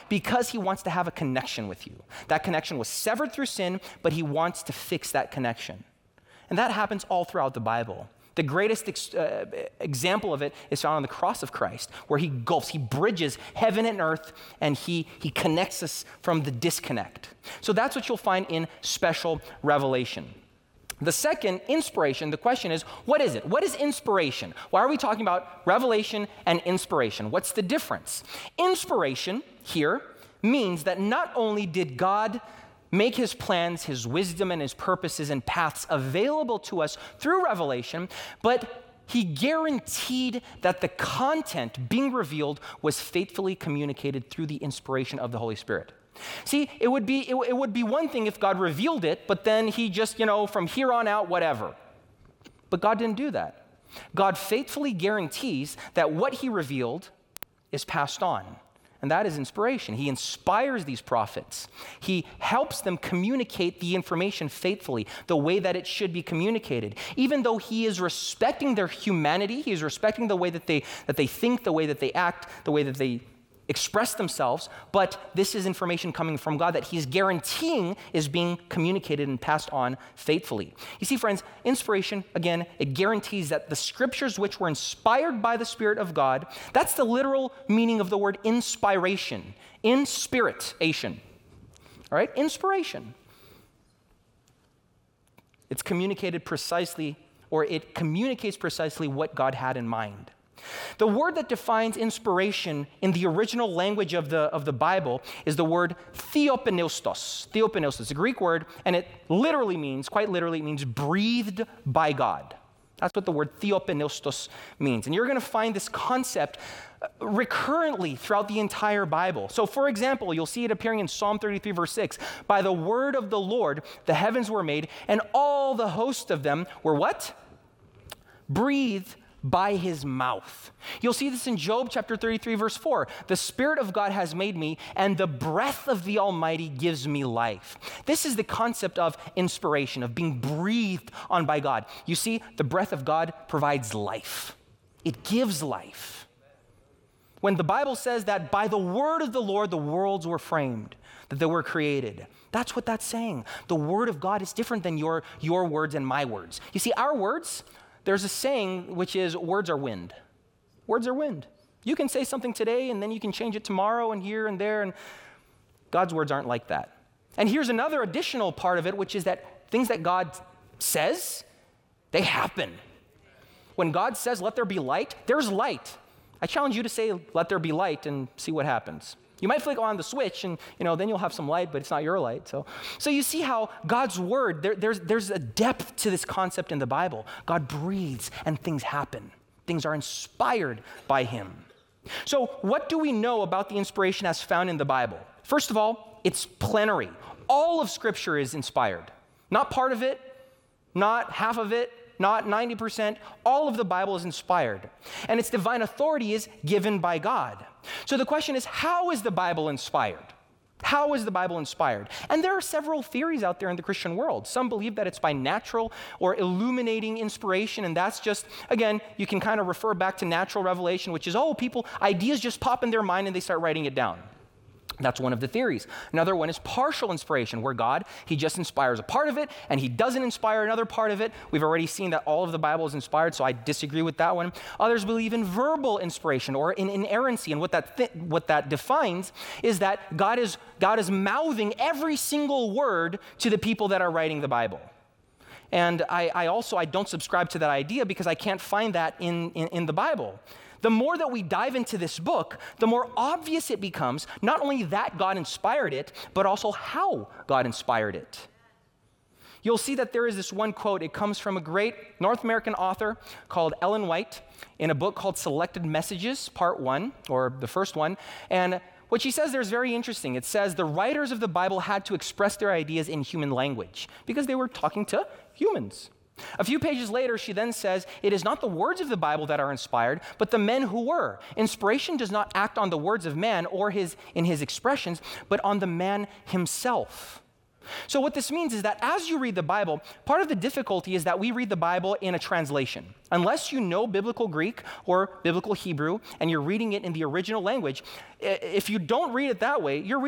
Because he wants to have a connection with you. That connection was severed through sin, but he wants to fix that connection. And that happens all throughout the Bible. The greatest example of it is found on the cross of Christ, where he bridges heaven and earth, and he connects us from the disconnect. So that's what you'll find in special revelation. The second, inspiration, the question is, what is it? What is inspiration? Why are we talking about revelation and inspiration? What's the difference? Inspiration here means that not only did God make his plans, his wisdom, and his purposes and paths available to us through revelation, but he guaranteed that the content being revealed was faithfully communicated through the inspiration of the Holy Spirit. See, it would be one thing if God revealed it, but then he just, from here on out, whatever. But God didn't do that. God faithfully guarantees that what he revealed is passed on. And that is inspiration. He inspires these prophets. He helps them communicate the information faithfully, the way that it should be communicated. Even though he is respecting their humanity, he is respecting the way that they think, the way that they act, the way that they express themselves, but this is information coming from God that he's guaranteeing is being communicated and passed on faithfully. You see, friends, inspiration, again, it guarantees that the scriptures which were inspired by the Spirit of God, that's the literal meaning of the word inspiration, inspiration, all right? Inspiration. It's communicated precisely, or it communicates precisely what God had in mind. The word that defines inspiration in the original language of the Bible is the word theopneustos. Theopneustos is a Greek word, and it quite literally means breathed by God. That's what the word theopneustos means. And you're going to find this concept recurrently throughout the entire Bible. So for example, you'll see it appearing in Psalm 33 verse 6. By the word of the Lord, the heavens were made, and all the host of them were what? Breathed by his mouth. You'll see this in Job chapter 33 verse 4. The Spirit of God has made me, and the breath of the Almighty gives me life. This is the concept of inspiration, of being breathed on by God. You see, the breath of God provides life. It gives life. When the Bible says that by the word of the Lord the worlds were framed, that they were created, that's what that's saying. The word of God is different than your words and my words. You see, our words, there's a saying which is words are wind. Words are wind. You can say something today and then you can change it tomorrow and here and there, and God's words aren't like that. And here's another additional part of it, which is that things that God says, they happen. When God says, let there be light, there's light. I challenge you to say, let there be light, and see what happens. You might flick on the switch and, then you'll have some light, but it's not your light. So you see how God's word, there's a depth to this concept in the Bible. God breathes and things happen. Things are inspired by him. So what do we know about the inspiration as found in the Bible? First of all, it's plenary. All of Scripture is inspired. Not part of it, not half of it, not 90%. All of the Bible is inspired. And its divine authority is given by God. So the question is, how is the Bible inspired? How is the Bible inspired? And there are several theories out there in the Christian world. Some believe that it's by natural or illuminating inspiration, and that's just, again, you can kind of refer back to natural revelation, which is, ideas just pop in their mind and they start writing it down. That's one of the theories. Another one is partial inspiration, where God, he just inspires a part of it, and he doesn't inspire another part of it. We've already seen that all of the Bible is inspired, so I disagree with that one. Others believe in verbal inspiration, or in inerrancy, and what that defines is that God is mouthing every single word to the people that are writing the Bible. And I don't subscribe to that idea because I can't find that in the Bible. The more that we dive into this book, the more obvious it becomes, not only that God inspired it, but also how God inspired it. You'll see that there is this one quote. It comes from a great North American author called Ellen White in a book called Selected Messages, Part 1, or the first one. And what she says there is very interesting. It says the writers of the Bible had to express their ideas in human language because they were talking to humans. A few pages later, she then says, it is not the words of the Bible that are inspired, but the men who were. Inspiration does not act on the words of man or in his expressions, but on the man himself. So what this means is that as you read the Bible, part of the difficulty is that we read the Bible in a translation. Unless you know biblical Greek or biblical Hebrew and you're reading it in the original language, if you don't read it that way, you're